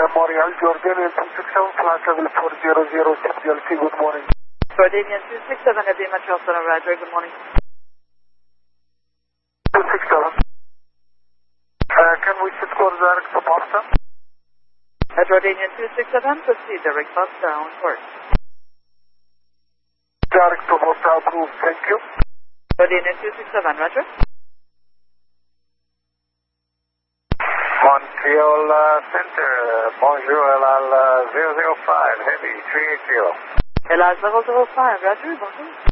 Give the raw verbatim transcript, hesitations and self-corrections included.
Montreal, Jordanian two six seven, flight level four zero zero six L C, good morning. Jordanian two six seven, F D Montreal Center, Roger, good morning. two six seven. Uh, can we sit course direct to Boston? Uh, Jordanian two six seven, proceed direct bus downward. Direct to Boston, approved, thank you. Jordanian two six seven, Roger. Montreal uh, Center, bonjour, L L uh, zero zero five, heavy, three eighty. L A zero zero five, Roger, bonjour.